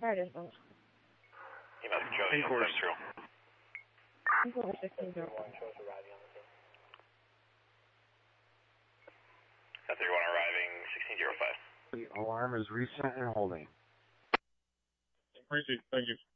Sorry, I didn't know. Email Joey, Incourse. Central. Incourse 1605. 931 arriving 1605. The alarm is reset and holding. Appreciate it. Thank you.